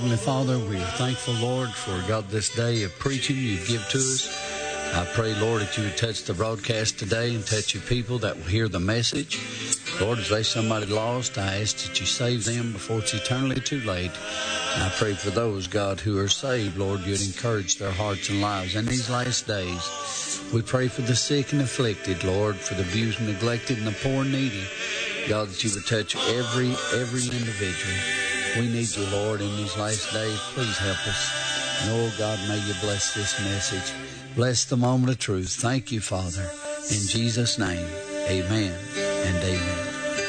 Heavenly Father, we are thankful, Lord, for God this day of preaching you give to us. I pray, Lord, that you would touch the broadcast today and touch your people that will hear the message. Lord, if there's somebody lost, I ask that you save them before it's eternally too late. And I pray for those, God, who are saved, Lord, you'd encourage their hearts and lives in these last days. We pray for the sick and afflicted, Lord, for the abused and neglected and the poor and needy. God, that you would touch every individual. We need you, Lord, in these last days. Please help us. And, oh, God, may you bless this message. Bless the moment of truth. Thank you, Father. In Jesus' name, amen and amen.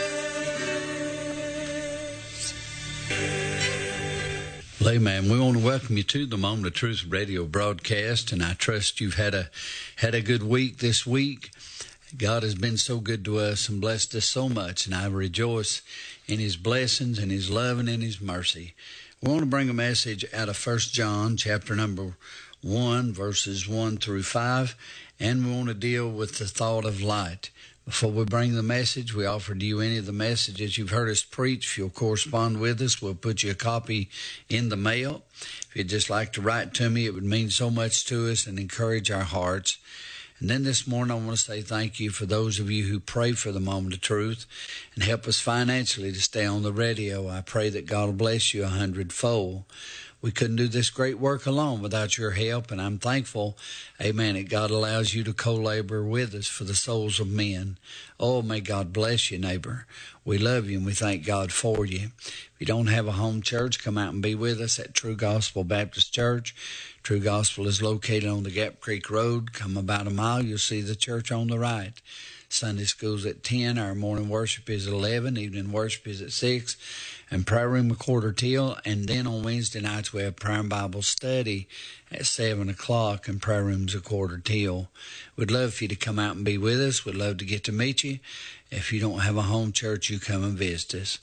Well, amen. We want to welcome you to the Moment of Truth radio broadcast, and I trust you've had a good week this week. God has been so good to us and blessed us so much, and I rejoice in his blessings and his love and in his mercy. We want to bring a message out of 1 John chapter number 1, verses 1 through 5, and we want to deal with the thought of light. Before we bring the message, we offer to you any of the messages you've heard us preach. If you'll correspond with us, we'll put you a copy in the mail. If you'd just like to write to me, it would mean so much to us and encourage our hearts. And then this morning, I want to say thank you for those of you who pray for the Moment of Truth and help us financially to stay on the radio. I pray that God will bless you 100-fold. We couldn't do this great work alone without your help, and I'm thankful, amen, that God allows you to co-labor with us for the souls of men. Oh, may God bless you, neighbor. We love you, and we thank God for you. If you don't have a home church, come out and be with us at True Gospel Baptist Church. True Gospel is located on the Gap Creek Road. Come about a mile, you'll see the church on the right. Sunday school's at 10. Our morning worship is at 11. Evening worship is at 6. And prayer room a quarter till. And then on Wednesday nights, we have prayer and Bible study at 7 o'clock. And prayer room's a quarter till. We'd love for you to come out and be with us. We'd love to get to meet you. If you don't have a home church, you come and visit us.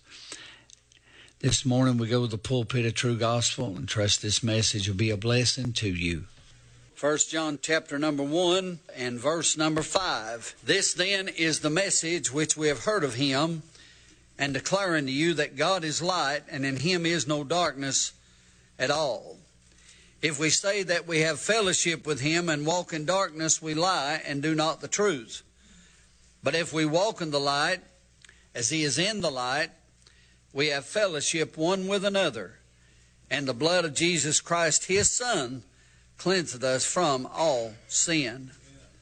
This morning we go to the pulpit of True Gospel and trust this message will be a blessing to you. 1 John chapter number 1 and verse number 5. This then is the message which we have heard of him, and declare unto you that God is light, and in him is no darkness at all. If we say that we have fellowship with him and walk in darkness, we lie and do not the truth. But if we walk in the light, as he is in the light, we have fellowship one with another, and the blood of Jesus Christ, his Son, cleanseth us from all sin.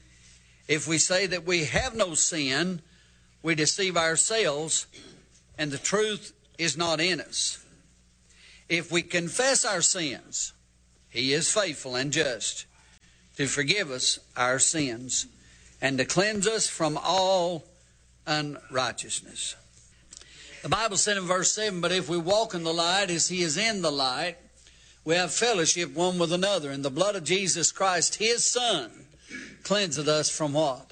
If we say that we have no sin, we deceive ourselves, and the truth is not in us. If we confess our sins, he is faithful and just to forgive us our sins and to cleanse us from all unrighteousness. The Bible said in verse 7, but if we walk in the light as he is in the light, we have fellowship one with another, and the blood of Jesus Christ, his Son, cleanseth us from what?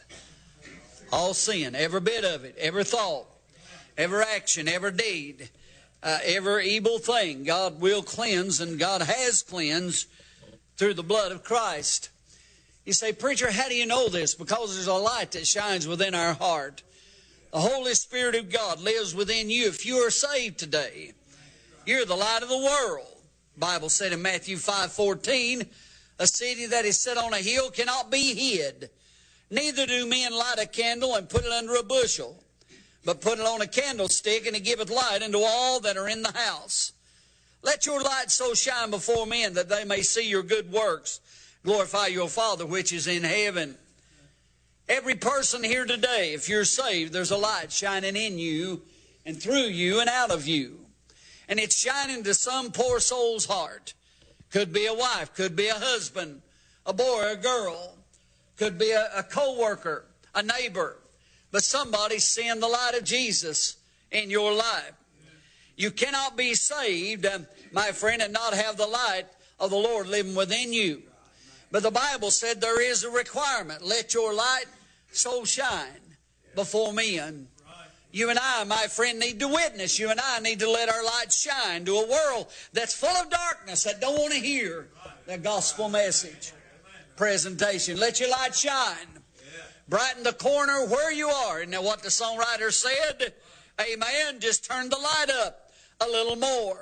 All sin, every bit of it, every thought, every action, every deed, every evil thing. God will cleanse, and God has cleansed through the blood of Christ. You say, preacher, how do you know this? Because there's a light that shines within our heart. The Holy Spirit of God lives within you. If you are saved today, you're the light of the world. The Bible said in Matthew 5:14, a city that is set on a hill cannot be hid. Neither do men light a candle and put it under a bushel, but put it on a candlestick, and it giveth light unto all that are in the house. Let your light so shine before men that they may see your good works. Glorify your Father which is in heaven. Every person here today, if you're saved, there's a light shining in you and through you and out of you. And it's shining to some poor soul's heart. Could be a wife, could be a husband, a boy, a girl. Could be a co-worker, a neighbor. But somebody's seeing the light of Jesus in your life. You cannot be saved, my friend, and not have the light of the Lord living within you. But the Bible said there is a requirement. Let your light so shine before men. You and I, my friend, need to witness. You and I need to let our light shine to a world that's full of darkness that don't want to hear the gospel message. Presentation. Let your light shine. Brighten the corner where you are. Isn't that what the songwriter said? Amen. Just turn the light up a little more.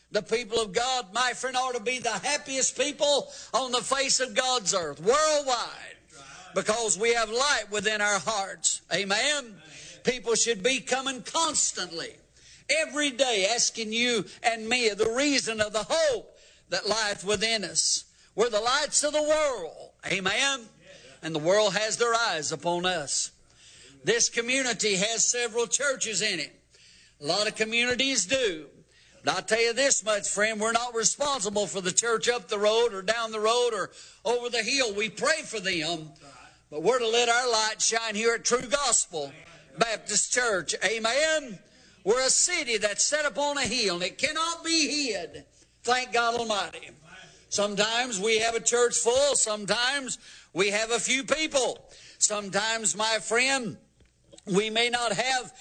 The people of God, my friend, ought to be the happiest people on the face of God's earth, worldwide, because we have light within our hearts. Amen? People should be coming constantly, every day, asking you and me the reason of the hope that lieth within us. We're the lights of the world. Amen? And the world has their eyes upon us. This community has several churches in it. A lot of communities do. But I'll tell you this much, friend, we're not responsible for the church up the road or down the road or over the hill. We pray for them, but we're to let our light shine here at True Gospel Baptist Church. Amen? We're a city that's set upon a hill, and it cannot be hid. Thank God Almighty. Sometimes we have a church full. Sometimes we have a few people. Sometimes, my friend, we may not have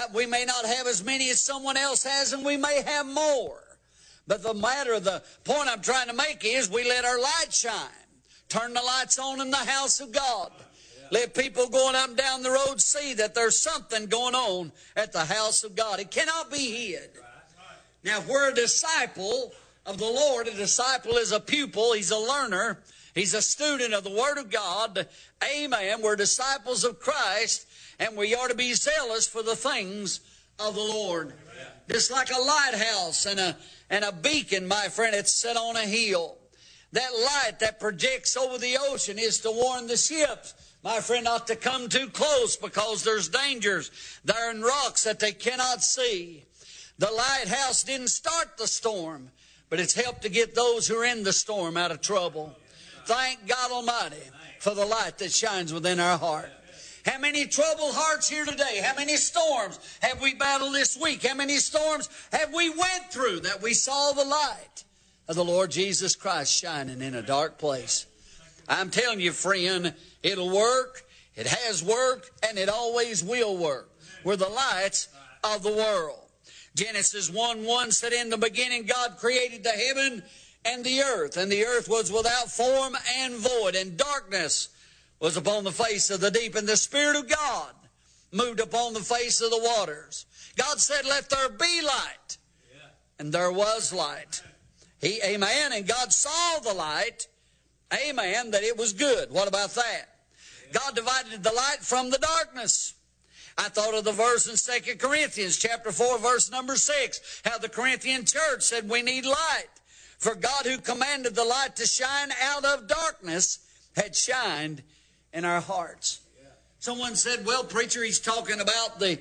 as many as someone else has, and we may have more. But the point I'm trying to make is we let our light shine. Turn the lights on in the house of God. Let people going up and down the road see that there's something going on at the house of God. It cannot be hid. Now, if we're a disciple of the Lord, a disciple is a pupil, he's a learner, he's a student of the Word of God. Amen. We're disciples of Christ, and we ought to be zealous for the things of the Lord. Amen. Just like a lighthouse and a beacon, my friend, it's set on a hill. That light that projects over the ocean is to warn the ships, my friend, not to come too close, because there's dangers there in rocks that they cannot see. The lighthouse didn't start the storm, but it's helped to get those who are in the storm out of trouble. Thank God Almighty for the light that shines within our heart. How many troubled hearts here today? How many storms have we battled this week? How many storms have we went through that we saw the light of the Lord Jesus Christ shining in a dark place? I'm telling you, friend, it'll work, it has worked, and it always will work. We're the lights of the world. Genesis 1:1 said, in the beginning God created the heaven and the earth was without form and void, and darkness was upon the face of the deep, and the Spirit of God moved upon the face of the waters. God said, let there be light, and there was light. Amen, and God saw the light, amen, that it was good. What about that? God divided the light from the darkness. I thought of the verse in 2 Corinthians chapter 4, verse number 6, how the Corinthian church said we need light. For God, who commanded the light to shine out of darkness, had shined in our hearts. Someone said, well, preacher, he's talking about the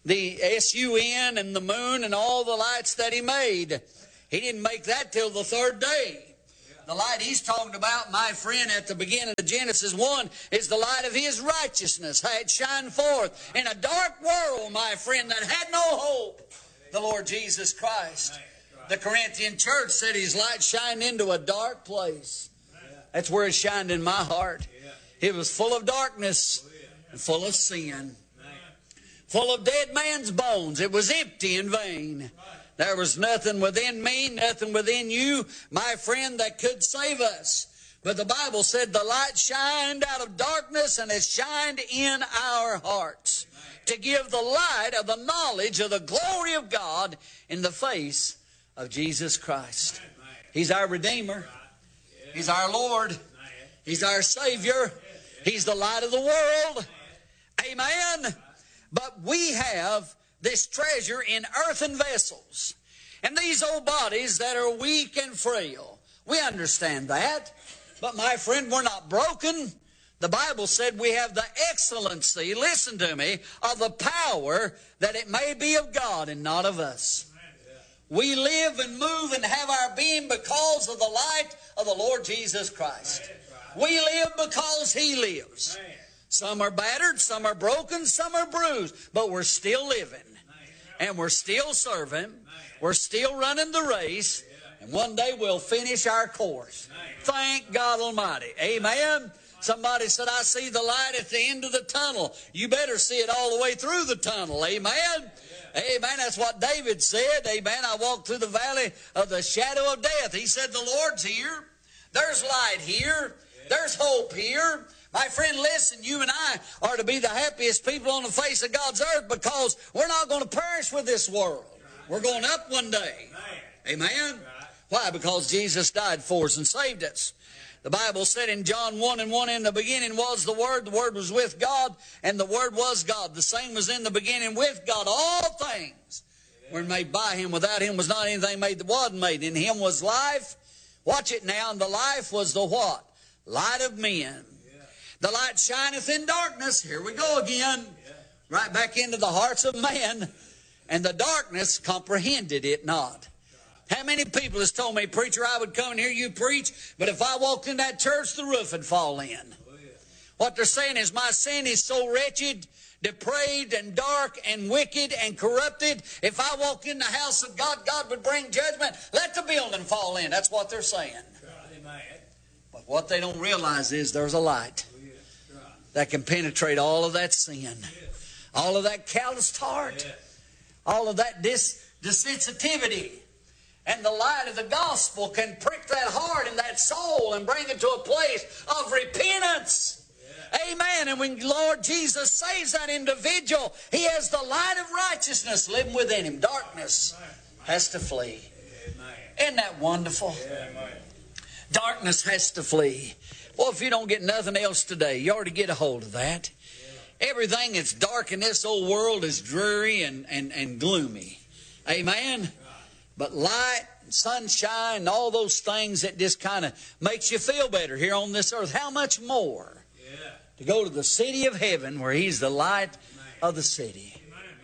sun and the moon and all the lights that he made. He didn't make that till the third day. The light he's talking about, my friend, at the beginning of Genesis 1, is the light of his righteousness. How it shined forth in a dark world, my friend, that had no hope. The Lord Jesus Christ. The Corinthian church said his light shined into a dark place. That's where it shined in my heart. It was full of darkness and full of sin. Full of dead man's bones. It was empty and vain. There was nothing within me, nothing within you, my friend, that could save us. But the Bible said the light shined out of darkness and has shined in our hearts to give the light of the knowledge of the glory of God in the face of Jesus Christ. He's our Redeemer. He's our Lord. He's our Savior. He's the light of the world. Amen. But we have this treasure in earthen vessels. And these old bodies that are weak and frail. We understand that. But my friend, we're not broken. The Bible said we have the excellency, listen to me, of the power that it may be of God and not of us. We live and move and have our being because of the light of the Lord Jesus Christ. We live because He lives. Some are battered, some are broken, some are bruised, but we're still living. And we're still serving. We're still running the race. And one day we'll finish our course. Thank God Almighty. Amen. Somebody said, I see the light at the end of the tunnel. You better see it all the way through the tunnel. Amen. Amen. That's what David said. Amen. I walked through the valley of the shadow of death. He said, the Lord's here. There's light here. There's hope here. My friend, listen, you and I are to be the happiest people on the face of God's earth because we're not going to perish with this world. We're going up one day. Amen? Why? Because Jesus died for us and saved us. The Bible said in John 1:1, in the beginning was the Word was with God, and the Word was God. The same was in the beginning with God. All things were made by Him. Without Him was not anything made that was made. In Him was life. Watch it now. And the life was the what? Light of men. The light shineth in darkness. Here we go again. Right back into the hearts of man. And the darkness comprehended it not. How many people has told me, preacher, I would come and hear you preach, but if I walked in that church, the roof would fall in. What they're saying is my sin is so wretched, depraved and dark and wicked and corrupted. If I walk in the house of God, God would bring judgment. Let the building fall in. That's what they're saying. But what they don't realize is there's a light that can penetrate all of that sin, all of that calloused heart, all of that desensitivity. And the light of the gospel can prick that heart and that soul and bring it to a place of repentance. Amen. And when Lord Jesus saves that individual, He has the light of righteousness living within him. Darkness has to flee. Isn't that wonderful? Darkness has to flee. Well, if you don't get nothing else today, you ought to get a hold of that. Everything that's dark in this old world is dreary and gloomy. Amen. But light, sunshine, and all those things that just kind of makes you feel better here on this earth. How much more to go to the city of heaven where He's the light of the city.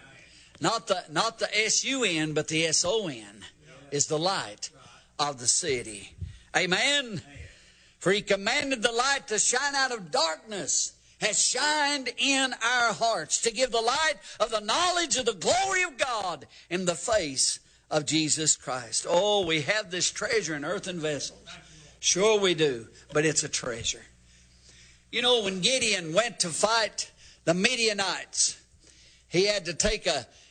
Not the S-U-N, but the S-O-N is the light of the city. Amen. For He commanded the light to shine out of darkness, has shined in our hearts to give the light of the knowledge of the glory of God in the face of Jesus Christ. Oh, we have this treasure in earthen vessels. Sure we do, but it's a treasure. You know, when Gideon went to fight the Midianites, he had to take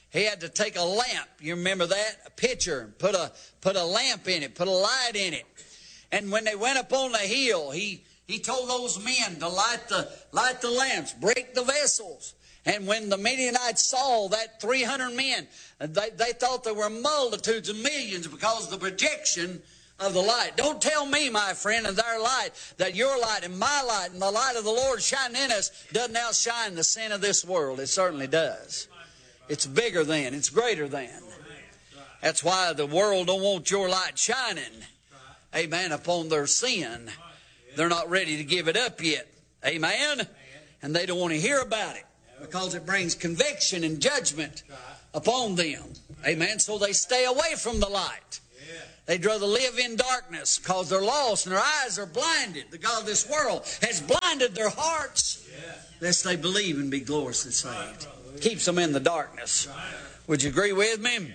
a lamp. You remember that? A pitcher. Put a lamp in it. Put a light in it. And when they went up on the hill, he told those men to light the lamps, break the vessels. And when the Midianites saw that 300 men, they thought there were multitudes of millions because of the projection of the light. Don't tell me, my friend, and their light, that your light and my light and the light of the Lord shining in us doesn't outshine the sin of this world. It certainly does. It's bigger than. It's greater than. That's why the world don't want your light shining, amen, upon their sin. They're not ready to give it up yet. Amen? And they don't want to hear about it, because it brings conviction and judgment upon them. Amen. So they stay away from the light. They'd rather live in darkness because they're lost and their eyes are blinded. The God of this world has blinded their hearts lest they believe and be gloriously saved. Keeps them in the darkness. Would you agree with me?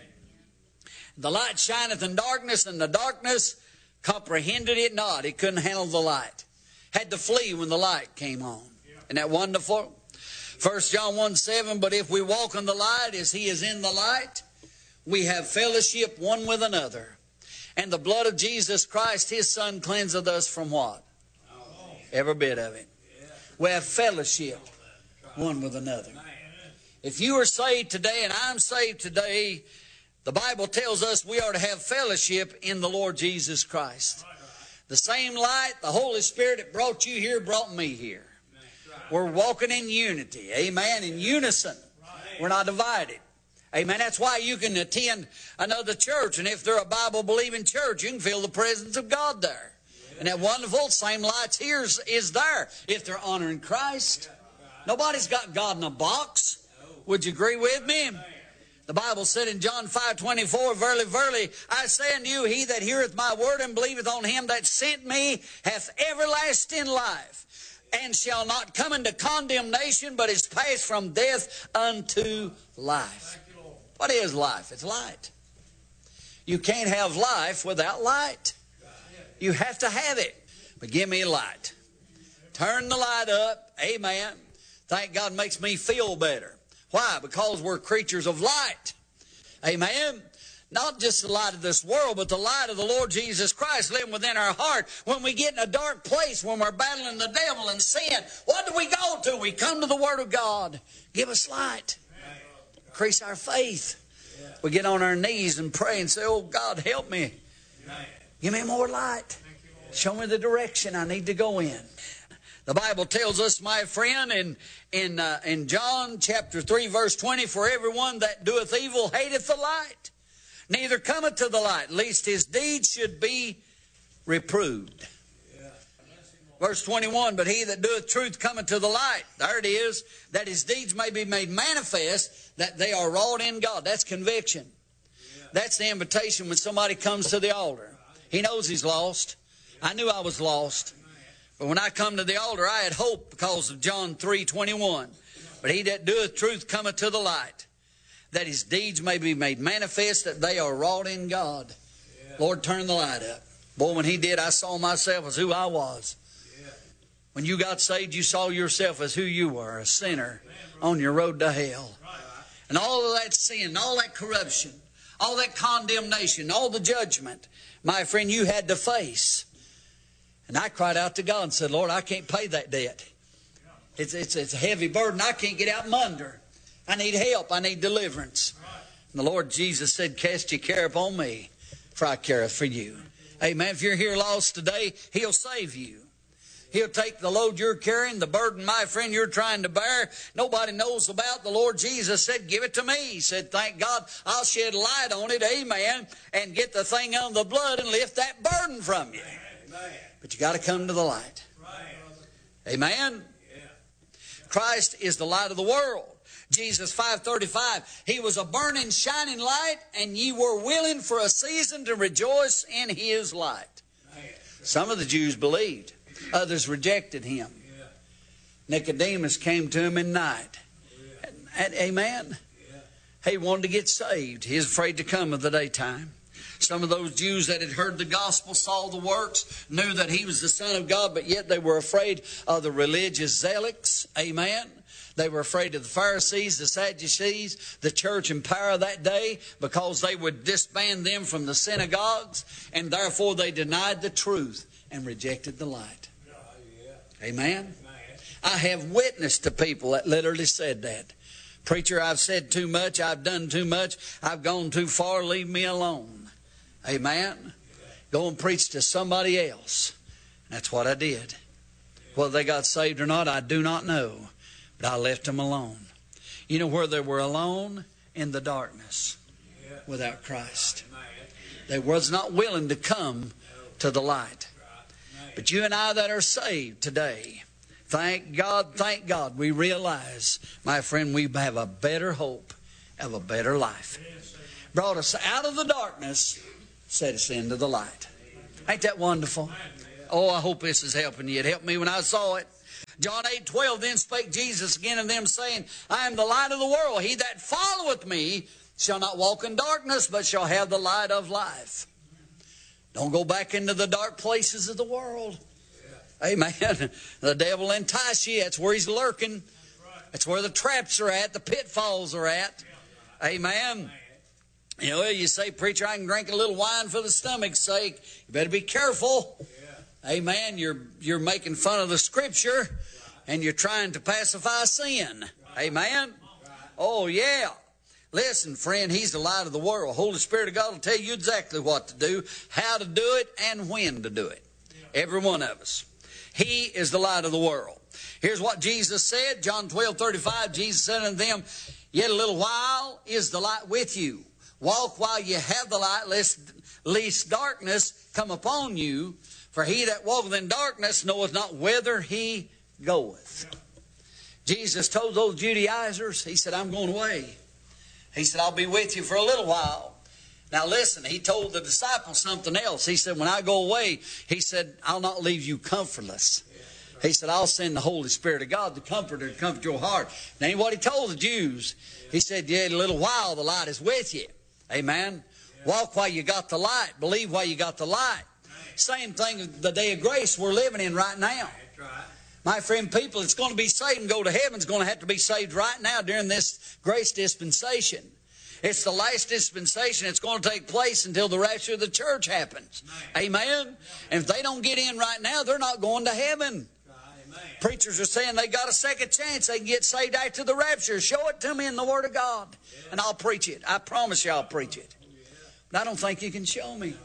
The light shineth in darkness, and the darkness comprehended it not. It couldn't handle the light. Had to flee when the light came on. Isn't that wonderful? 1 John 1:7, but if we walk in the light as He is in the light, we have fellowship one with another. And the blood of Jesus Christ, His Son, cleanseth us from what? Every bit of it. We have fellowship one with another. If you are saved today and I'm saved today, the Bible tells us we are to have fellowship in the Lord Jesus Christ. The same light, the Holy Spirit that brought you here, brought me here. We're walking in unity. Amen. In unison. We're not divided. Amen. That's why you can attend another church, and if they're a Bible-believing church, you can feel the presence of God there. And that wonderful, same lights here is there if they're honoring Christ. Nobody's got God in a box. Would you agree with me? The Bible said in John 5:24, verily, verily, I say unto you, he that heareth my word and believeth on Him that sent me hath everlasting life, and shall not come into condemnation, but is passed from death unto life. What is life? It's light. You can't have life without light. You have to have it. But give me light. Turn the light up. Amen. Thank God makes me feel better. Why? Because we're creatures of light. Amen. Not just the light of this world, but the light of the Lord Jesus Christ living within our heart. When we get in a dark place, when we're battling the devil and sin, what do we go to? We come to the Word of God. Give us light. Increase our faith. We get on our knees and pray and say, oh, God, help me. Give me more light. Show me the direction I need to go in. The Bible tells us, my friend, in John chapter 3, verse 20, for everyone that doeth evil hateth the light, neither cometh to the light, lest his deeds should be reproved. Verse 21, but he that doeth truth cometh to the light. There it is. That his deeds may be made manifest, that they are wrought in God. That's conviction. That's the invitation when somebody comes to the altar. He knows he's lost. I knew I was lost. But when I come to the altar, I had hope because of John 3:21. But he that doeth truth cometh to the light, that his deeds may be made manifest, that they are wrought in God. Lord, turn the light up. Boy, when he did, I saw myself as who I was. When you got saved, you saw yourself as who you were, a sinner on your road to hell. And all of that sin, all that corruption, all that condemnation, all the judgment, my friend, you had to face. And I cried out to God and said, Lord, I can't pay that debt. It's a heavy burden. I can't get out from under. I need help. I need deliverance. And the Lord Jesus said, cast your care upon me, for I care for you. Amen. If you're here lost today, He'll save you. He'll take the load you're carrying, the burden, my friend, you're trying to bear. Nobody knows about. The Lord Jesus said, give it to me. He said, thank God, I'll shed light on it, amen, and get the thing on the blood and lift that burden from you. Amen. But you got to come to the light. Right. Amen? Yeah. Christ is the light of the world. Jesus 5:35, He was a burning, shining light, and ye were willing for a season to rejoice in His light. Right. Some of the Jews believed. Others rejected Him. Yeah. Nicodemus came to Him in night. Yeah. Amen? Yeah. He wanted to get saved. He was afraid to come in the daytime. Some of those Jews that had heard the gospel, saw the works, knew that He was the Son of God, but yet they were afraid of the religious zealots. Amen? They were afraid of the Pharisees, the Sadducees, the church and power of that day, because they would disband them from the synagogues, and therefore they denied the truth and rejected the light. Amen? I have witnessed to people that literally said that. Preacher, I've said too much. I've done too much. I've gone too far. Leave me alone. Amen? Go and preach to somebody else. That's what I did. Whether they got saved or not, I do not know. But I left them alone. You know where they were alone? In the darkness. Without Christ. They was not willing to come to the light. But you and I that are saved today, thank God, we realize, my friend, we have a better hope of a better life. Brought us out of the darkness, set us into the light. Ain't that wonderful? Oh, I hope this is helping you. It helped me when I saw it. John 8:12, then spake Jesus again unto them, saying, I am the light of the world. He that followeth me shall not walk in darkness, but shall have the light of life. Don't go back into the dark places of the world. Yeah. Amen. The devil entice you. That's where he's lurking. That's where the traps are at, the pitfalls are at. Yeah. Amen. You know, you say, preacher, I can drink a little wine for the stomach's sake. You better be careful. Yeah. Amen. You're making fun of the Scripture, and you're trying to pacify sin. Amen. Oh, yeah. Listen, friend, He's the light of the world. Holy Spirit of God will tell you exactly what to do, how to do it, and when to do it. Every one of us. He is the light of the world. Here's what Jesus said, John 12:35. Jesus said unto them, yet a little while is the light with you. Walk while you have the light, lest darkness come upon you. For he that walketh in darkness knoweth not whither he goeth. Jesus told those Judaizers, He said, I'm going away. He said, I'll be with you for a little while. Now listen, He told the disciples something else. He said, when I go away, He said, I'll not leave you comfortless. He said, I'll send the Holy Spirit of God, the Comforter, to comfort your heart. That ain't what He told the Jews. He said, yet a little while the light is with you. Amen. Walk while you got the light. Believe while you got the light. Same thing, the day of grace we're living in right now. My friend, people that's going to be saved and go to heaven is going to have to be saved right now during this grace dispensation. It's the last dispensation. It's going to take place until the rapture of the church happens. Amen? And if they don't get in right now, they're not going to heaven. Preachers are saying they got a second chance. They can get saved after the rapture. Show it to me in the Word of God, and I'll preach it. I promise you I'll preach it. But I don't think you can show me.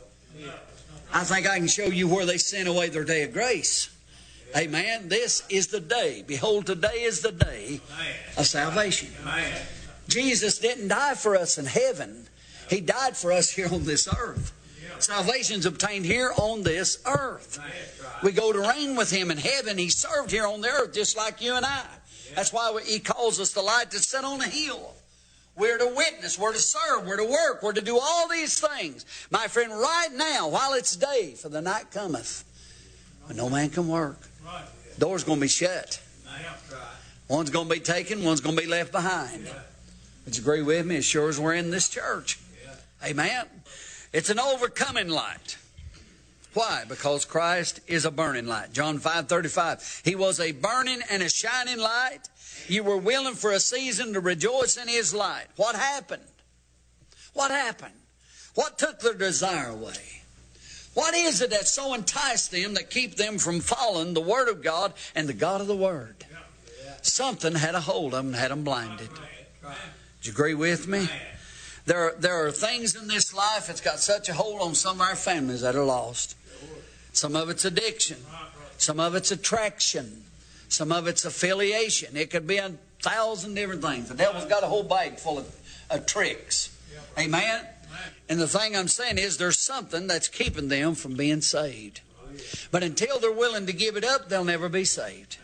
I think I can show you where they sent away their day of grace. Amen. This is the day. Behold, today is the day of salvation. Jesus didn't die for us in heaven. He died for us here on this earth. Salvation is obtained here on this earth. We go to reign with Him in heaven. He served here on the earth just like you and I. That's why He calls us the light that set on the hill. We're to witness, we're to serve, we're to work, we're to do all these things. My friend, right now, while it's day, for the night cometh, when no man can work. Door's going to be shut. One's going to be taken, one's going to be left behind. Would you agree with me? As sure as we're in this church. Amen. It's an overcoming light. Why? Because Christ is a burning light. John 5:35. He was a burning and a shining light. You were willing for a season to rejoice in His light. What happened? What happened? What took their desire away? What is it that so enticed them that keep them from following the Word of God and the God of the Word? Something had a hold of them and had them blinded. Do you agree with me? There are things in this life that's got such a hold on some of our families that are lost. Some of it's addiction. Some of it's attraction. Some of it's affiliation. It could be 1,000 different things. The devil's got a whole bag full of tricks. Amen? And the thing I'm saying is there's something that's keeping them from being saved. But until they're willing to give it up, they'll never be saved.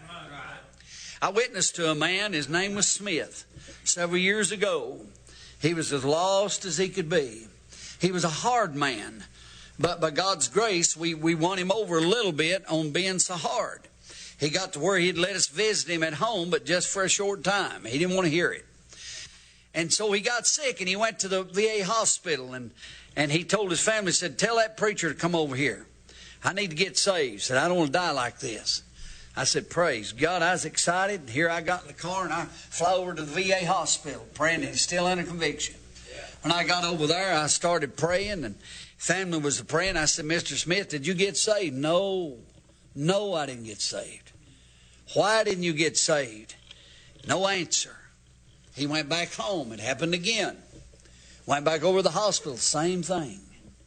I witnessed to a man, his name was Smith, several years ago. He was as lost as he could be. He was a hard man. But by God's grace, we won him over a little bit on being so hard. He got to where he'd let us visit him at home, but just for a short time. He didn't want to hear it. And so he got sick, and he went to the VA hospital, and he told his family, said, tell that preacher to come over here. I need to get saved. He said, I don't want to die like this. I said, praise God. I was excited. And here I got in the car, and I flew over to the VA hospital, praying that he's still under conviction. When I got over there, I started praying, and family was praying. I said, Mr. Smith, did you get saved? No, I didn't get saved. Why didn't you get saved? No answer. He went back home. It happened again. Went back over to the hospital. Same thing.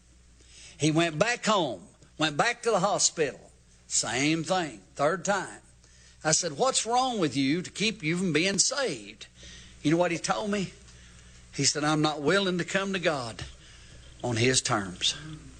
He went back home. Went back to the hospital. Same thing. Third time. I said, what's wrong with you to keep you from being saved? You know what he told me? He said, I'm not willing to come to God on His terms.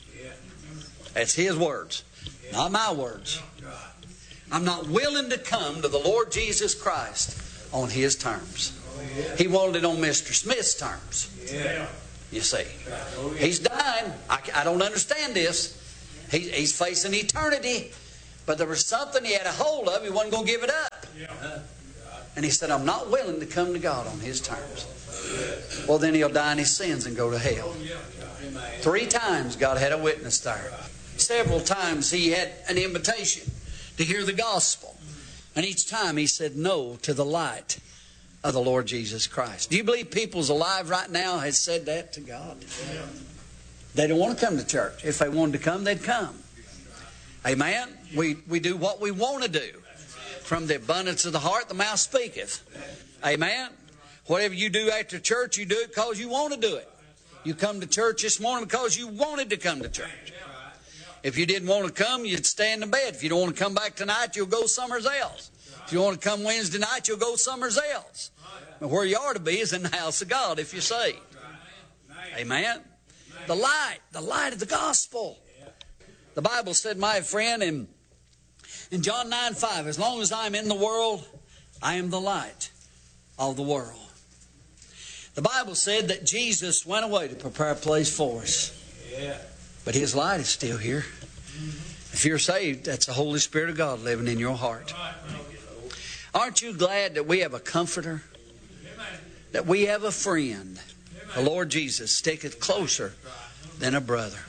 That's his words, not my words. I'm not willing to come to the Lord Jesus Christ on His terms. He wanted it on Mr. Smith's terms. You see. He's dying. I don't understand this. He's facing eternity. But there was something he had a hold of. He wasn't going to give it up. And he said, I'm not willing to come to God on His terms. Well, then he'll die in his sins and go to hell. 3 times God had a witness there. Several times he had an invitation to hear the gospel. And each time he said no to the light of the Lord Jesus Christ. Do you believe people's alive right now has said that to God? They don't want to come to church. If they wanted to come, they'd come. Amen? We do what we want to do. From the abundance of the heart, the mouth speaketh. Amen? Whatever you do after church, you do it because you want to do it. You come to church this morning because you wanted to come to church. If you didn't want to come, you'd stay in the bed. If you don't want to come back tonight, you'll go somewhere else. If you want to come Wednesday night, you'll go somewhere else. But where you are to be is in the house of God if you're saved. Amen? The light of the gospel. The Bible said, my friend, in John 9:5, as long as I'm in the world, I am the light of the world. The Bible said that Jesus went away to prepare a place for us. But His light is still here. If you're saved, that's the Holy Spirit of God living in your heart. Aren't you glad that we have a comforter? That we have a friend. The Lord Jesus sticketh closer than a brother.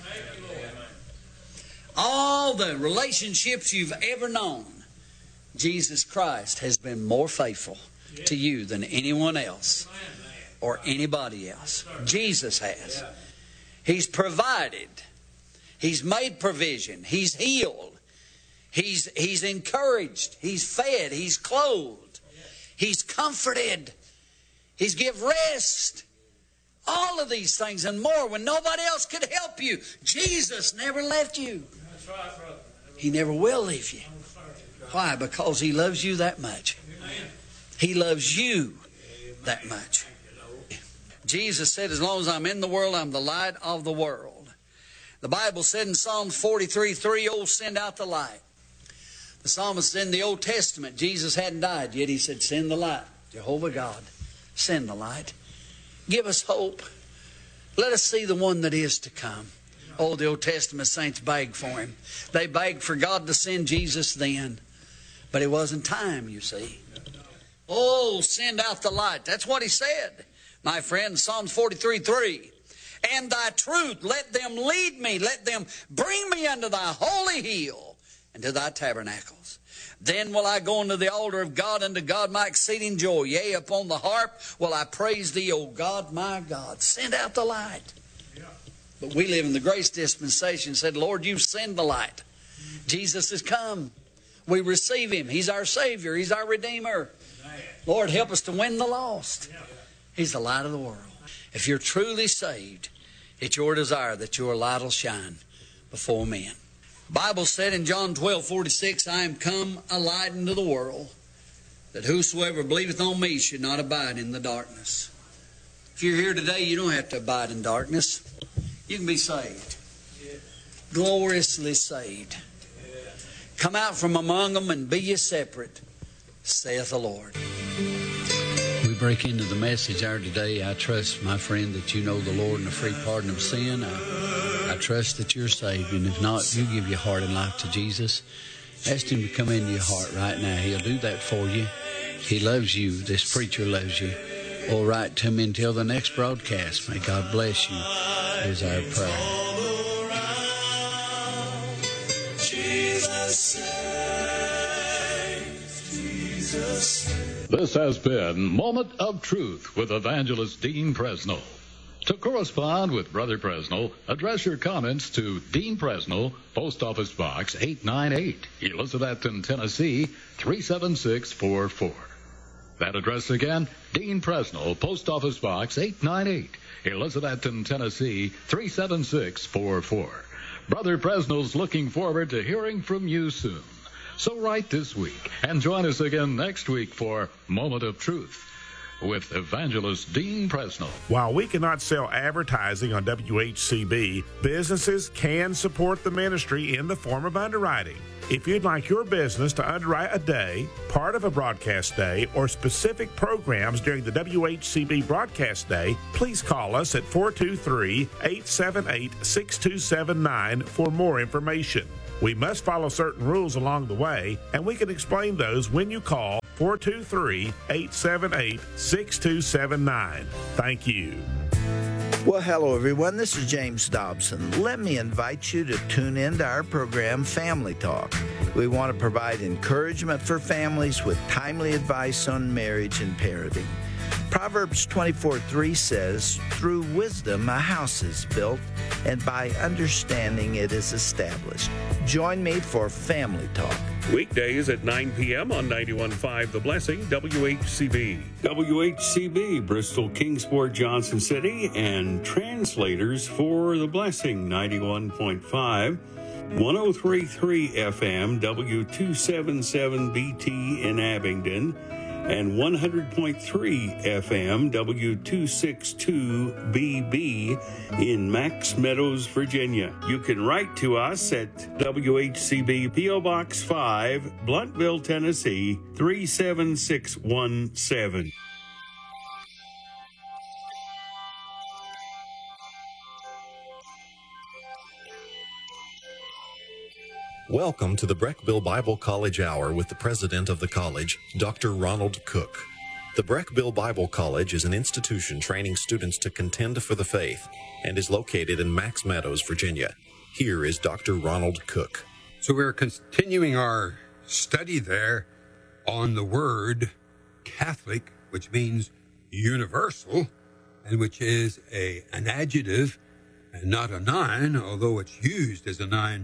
All the relationships you've ever known, Jesus Christ has been more faithful to you than anyone else or anybody else. Jesus has. He's provided. He's made provision. He's healed. He's encouraged. He's fed. He's clothed. He's comforted. He's give rest. All of these things and more when nobody else could help you. Jesus never left you. That's right, brother. He never will leave you. Why? Because He loves you that much. He loves you that much. Jesus said, as long as I'm in the world, I'm the light of the world. The Bible said in Psalms 43:3, oh, send out the light. The psalmist in the Old Testament, Jesus hadn't died yet. He said, send the light. Jehovah God, send the light. Give us hope. Let us see the one that is to come. Oh, the Old Testament saints begged for Him. They begged for God to send Jesus then. But it wasn't time, you see. Oh, send out the light. That's what He said, my friend, Psalms 43:3. And thy truth, let them lead me. Let them bring me unto thy holy hill and to thy tabernacles. Then will I go unto the altar of God, unto God my exceeding joy. Yea, upon the harp will I praise thee, O God, my God. Send out the light. Yeah. But we live in the grace dispensation. Said, Lord, you send the light. Jesus has come. We receive Him. He's our Savior. He's our Redeemer. Lord, help us to win the lost. He's the light of the world. If you're truly saved, it's your desire that your light will shine before men. Bible said in John 12:46, I am come a light into the world, that whosoever believeth on me should not abide in the darkness. If you're here today, you don't have to abide in darkness. You can be saved. Gloriously saved. Come out from among them and be ye separate, saith the Lord. We break into the message hour today. I trust, my friend, that you know the Lord and the free pardon of sin. I trust that you're saved, and if not, you give your heart and life to Jesus. Ask Him to come into your heart right now. He'll do that for you. He loves you. This preacher loves you. All right, to me until the next broadcast. May God bless you, is our prayer. Jesus saves, Jesus saves. This has been Moment of Truth with Evangelist Dean Presnell. To correspond with Brother Presnell, address your comments to Dean Presnell, Post Office Box 898, Elizabethton, Tennessee 37644. That address again, Dean Presnell, Post Office Box 898, Elizabethton, Tennessee 37644. Brother Presnell's looking forward to hearing from you soon. So write this week and join us again next week for Moment of Truth with Evangelist Dean Presnell. While we cannot sell advertising on WHCB, businesses can support the ministry in the form of underwriting. If you'd like your business to underwrite a day, part of a broadcast day, or specific programs during the WHCB broadcast day, please call us at 423-878-6279 for more information. We must follow certain rules along the way, and we can explain those when you call 423-878-6279. Thank you. Well, hello, everyone. This is James Dobson. Let me invite you to tune in to our program, Family Talk. We want to provide encouragement for families with timely advice on marriage and parenting. Proverbs 24:3 says, through wisdom a house is built, and by understanding it is established. Join me for Family Talk. Weekdays at 9 p.m. on 91.5 The Blessing, WHCB. WHCB, Bristol, Kingsport, Johnson City, and translators for The Blessing, 91.5. 103.3 FM, W277BT in Abingdon, and 100.3 FM, W262BB in Max Meadows, Virginia. You can write to us at WHCB P.O. Box 5, Bluntville, Tennessee, 37617. Welcome to the Breckville Bible College Hour with the president of the college, Dr. Ronald Cook. The Breckville Bible College is an institution training students to contend for the faith and is located in Max Meadows, Virginia. Here is Dr. Ronald Cook. So we're continuing our study there on the word Catholic, which means universal, and which is an adjective and not a noun, although it's used as a noun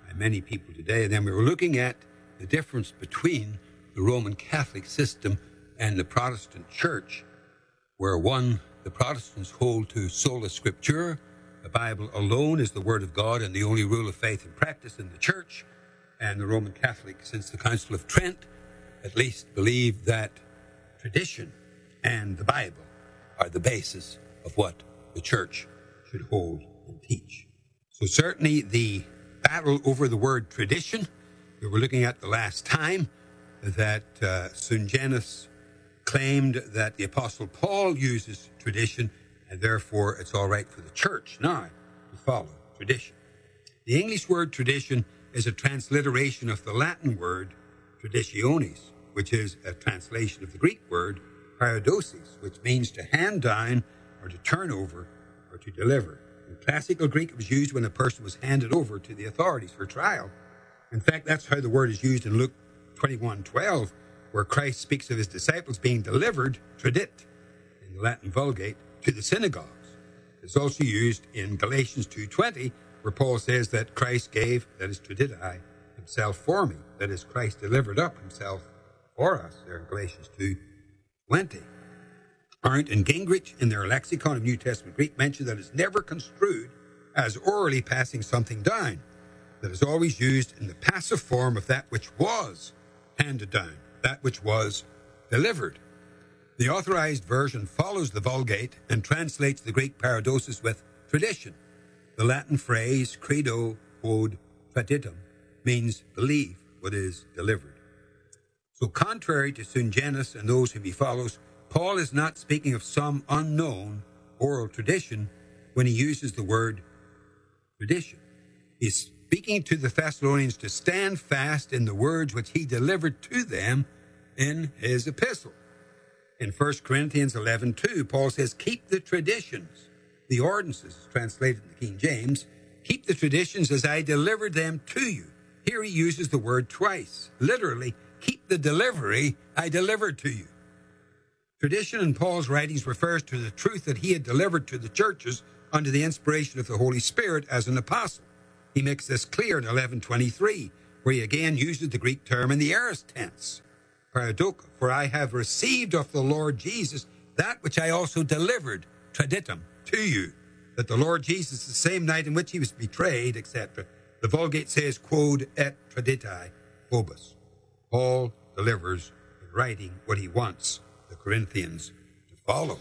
by many people today. And then we were looking at the difference between the Roman Catholic system and the Protestant Church, where the Protestants hold to sola scriptura, the Bible alone is the Word of God and the only rule of faith and practice in the Church, and the Roman Catholic, since the Council of Trent, at least believe that tradition and the Bible are the basis of what the Church should hold and teach. So certainly the battle over the word tradition, we were looking at the last time, that Sungenis claimed that the Apostle Paul uses tradition, and therefore it's all right for the Church now to follow tradition. The English word tradition is a transliteration of the Latin word traditionis, which is a translation of the Greek word paradosis, which means to hand down or to turn over or to deliver. In classical Greek, it was used when a person was handed over to the authorities for trial. In fact, that's how the word is used in Luke 21:12, where Christ speaks of his disciples being delivered, tradit, in the Latin Vulgate, to the synagogues. It's also used in Galatians 2:20, where Paul says that Christ gave, that is traditai, himself for me, that is, Christ delivered up himself for us, there in Galatians 2:20. Arndt and Gingrich, in their lexicon of New Testament Greek, mention that it's never construed as orally passing something down, that is always used in the passive form of that which was handed down, that which was delivered. The authorized version follows the Vulgate and translates the Greek paradosis with tradition. The Latin phrase credo quod traditum means believe what is delivered. So contrary to Sungenis and those whom he follows, Paul is not speaking of some unknown oral tradition when he uses the word tradition. He's speaking to the Thessalonians to stand fast in the words which he delivered to them in his epistle. In 1 Corinthians 11:2, Paul says, keep the traditions, the ordinances, translated in the King James, keep the traditions as I delivered them to you. Here he uses the word twice. Literally, keep the delivery I delivered to you. Tradition in Paul's writings refers to the truth that he had delivered to the churches under the inspiration of the Holy Spirit as an apostle. He makes this clear in 11:23, where he again uses the Greek term in the aorist tense, paradoka, for I have received of the Lord Jesus that which I also delivered, traditum, to you, that the Lord Jesus, the same night in which he was betrayed, etc. The Vulgate says, quod et traditai phobos. Paul delivers in writing what he wants the Corinthians to follow.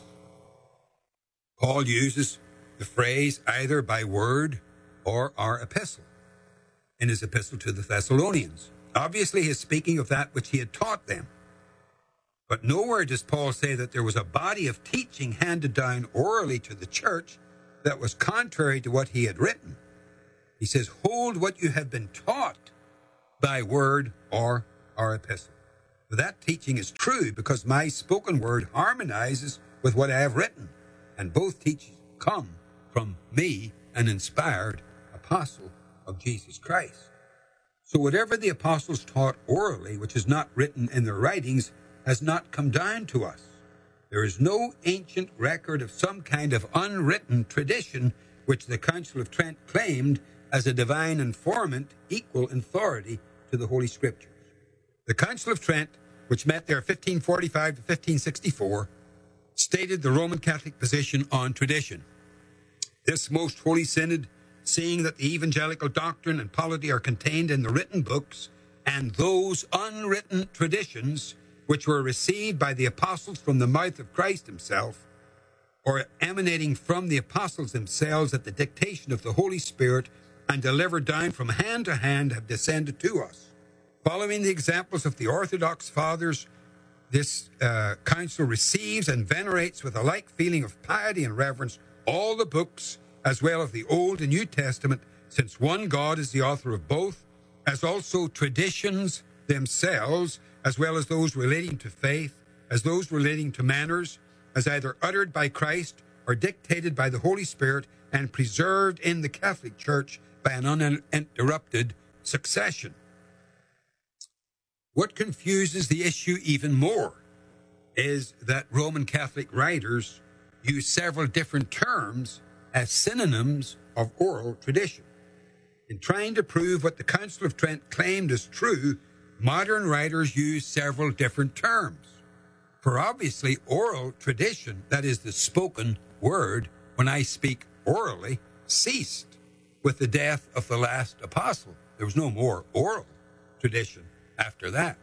Paul uses the phrase either by word or our epistle in his epistle to the Thessalonians. Obviously, he is speaking of that which he had taught them. But nowhere does Paul say that there was a body of teaching handed down orally to the church that was contrary to what he had written. He says, hold what you have been taught by word or our epistle. For that teaching is true because my spoken word harmonizes with what I have written, and both teachings come from me, an inspired apostle of Jesus Christ. So whatever the apostles taught orally, which is not written in their writings, has not come down to us. There is no ancient record of some kind of unwritten tradition which the Council of Trent claimed as a divine informant equal in authority to the Holy Scriptures. The Council of Trent, which met there 1545 to 1564, stated the Roman Catholic position on tradition. This most holy synod, seeing that the evangelical doctrine and polity are contained in the written books and those unwritten traditions which were received by the apostles from the mouth of Christ himself, or emanating from the apostles themselves at the dictation of the Holy Spirit and delivered down from hand to hand, have descended to us. Following the examples of the Orthodox Fathers, this council receives and venerates with a like feeling of piety and reverence all the books, as well as the Old and New Testament, since one God is the author of both, as also traditions themselves, as well as those relating to faith, as those relating to manners, as either uttered by Christ or dictated by the Holy Spirit and preserved in the Catholic Church by an uninterrupted succession. What confuses the issue even more is that Roman Catholic writers use several different terms as synonyms of oral tradition. In trying to prove what the Council of Trent claimed is true, modern writers use several different terms. For obviously, oral tradition, that is the spoken word, when I speak orally, ceased with the death of the last apostle. There was no more oral tradition after that.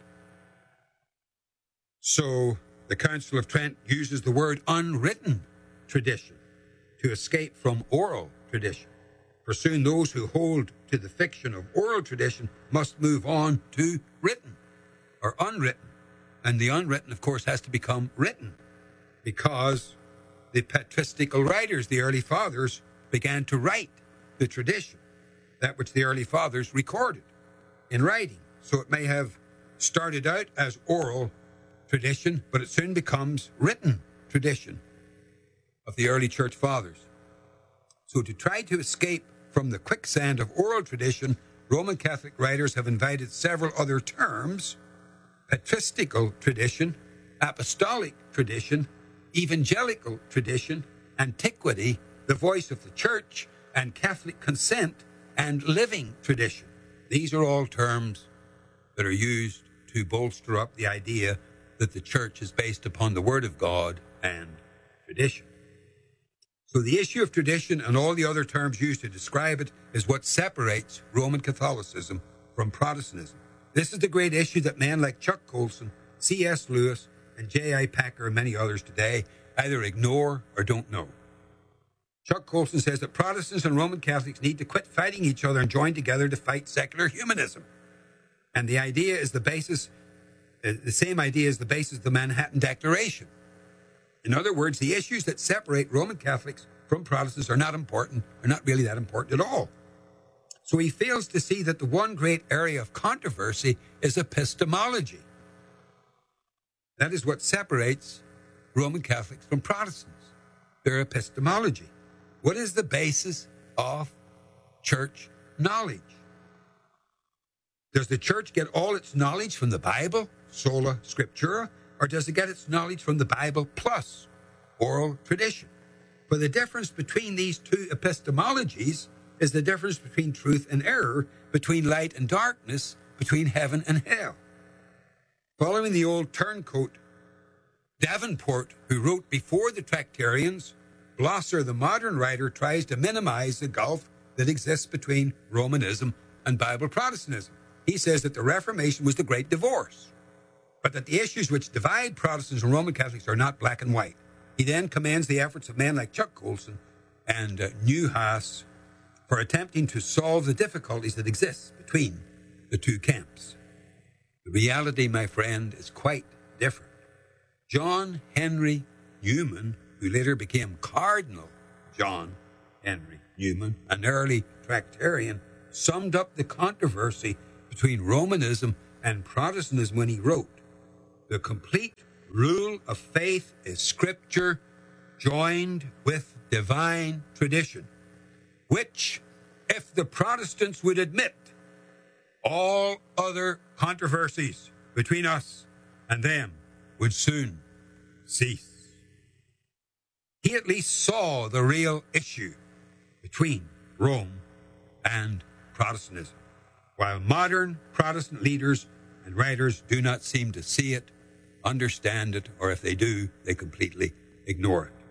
So the Council of Trent uses the word unwritten tradition to escape from oral tradition. For soon those who hold to the fiction of oral tradition must move on to written or unwritten. And the unwritten, of course, has to become written because the patristical writers, the early fathers, began to write the tradition, that which the early fathers recorded in writing. So it may have started out as oral tradition, but it soon becomes written tradition of the early church fathers. So to try to escape from the quicksand of oral tradition, Roman Catholic writers have invented several other terms: patristical tradition, apostolic tradition, evangelical tradition, antiquity, the voice of the church, and Catholic consent, and living tradition. These are all terms that are used to bolster up the idea that the church is based upon the Word of God and tradition. So the issue of tradition and all the other terms used to describe it is what separates Roman Catholicism from Protestantism. This is the great issue that men like Chuck Colson, C.S. Lewis, and J.I. Packer and many others today either ignore or don't know. Chuck Colson says that Protestants and Roman Catholics need to quit fighting each other and join together to fight secular humanism. And the idea is the same idea as the basis of the Manhattan Declaration. In other words, the issues that separate Roman Catholics from Protestants are not important, are not really that important at all. So he fails to see that the one great area of controversy is epistemology. That is what separates Roman Catholics from Protestants, their epistemology. What is the basis of church knowledge? Does the church get all its knowledge from the Bible, sola scriptura, or does it get its knowledge from the Bible plus oral tradition? For the difference between these two epistemologies is the difference between truth and error, between light and darkness, between heaven and hell. Following the old turncoat Davenport, who wrote before the Tractarians, Blosser, the modern writer, tries to minimize the gulf that exists between Romanism and Bible Protestantism. He says that the Reformation was the great divorce, but that the issues which divide Protestants and Roman Catholics are not black and white. He then commends the efforts of men like Chuck Colson and Neuhaus for attempting to solve the difficulties that exist between the two camps. The reality, my friend, is quite different. John Henry Newman, who later became Cardinal John Henry Newman, an early Tractarian, summed up the controversy between Romanism and Protestantism when he wrote, "The complete rule of faith is Scripture joined with divine tradition, which, if the Protestants would admit, all other controversies between us and them would soon cease." He at least saw the real issue between Rome and Protestantism, while modern Protestant leaders and writers do not seem to see it, understand it, or if they do, they completely ignore it.